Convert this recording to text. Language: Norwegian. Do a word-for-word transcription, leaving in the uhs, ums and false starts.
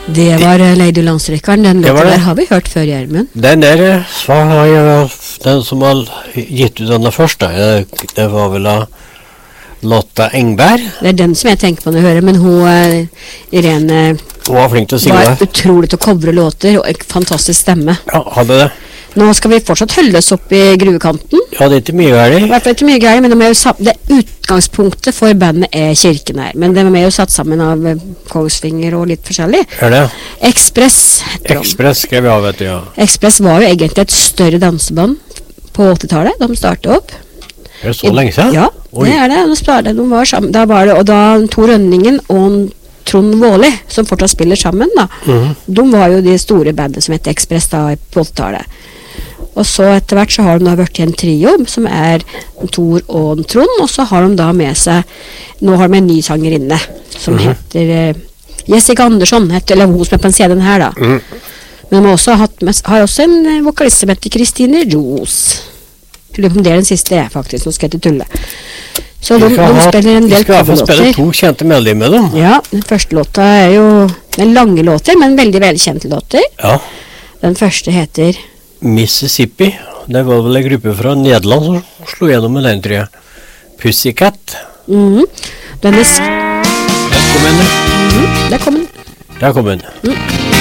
Det var uh, Lady Landstrykkeren, den Det var låten det. der har vi hørt før, Gjermund. Den der, så har jeg, den som har gitt ut denne første, det, det var vel av Lotta Engberg. Det er den som jeg tenker på når jeg hører, men hun, uh, Irene, Hun var flink til å synge var det. utrolig til å covre låter, og en fantastisk stemme. Ja, hadde det. Nå skal vi fortsatt holde oss opp i gruvekanten. Ja, det er ikke mye I gærlig. hvert fall ikke mye gærlig, men de er jo sam- det utgangspunktet for bandet er kirken her. Men de er jo satt sammen av uh, Kongsvinger og litt forskjellig. Er det? Express heter de. Ekspress skrev jeg av, vet du, ja. Express var jo egentlig et større danseband på åttitallet. De startet opp. Er det så lenge siden? Ja, Oi. det er det. De startet, de var sammen. Da var det, og da Tor Rønningen og Trond Våli, som fortsatt spiller sammen, da. Mhm. De var jo de store bandene som heter Express da på åttitallet. Og så etter hvert så har de da vært i en trio, som er Tor og Trond, og så har de da med seg, nå har de en ny sangerinne, som Mhm. heter eh, Jessica Andersson, heter, eller hun som er på en C D-en her da. Mhm. Men de har også, hatt med, har også en eh, vokalist som heter Kristine Ros. Jeg lurer på om det er den siste jeg faktisk, nå skal jeg til tulle. Så de, Vi skal de ha- spiller en vi del skal i hvert fall spille coverlåter. to kjente meldier med dem. Ja, den første låta er jo, det er lange låter, men veldig velkjente låter. Ja. Den første heter Mississippi. Det var vel en gruppe fra Nederland som slo gjennom med den, tror jeg. Pussycat. mhm, den er, sk- Der kom den. mhm, der kom den. Der kom den.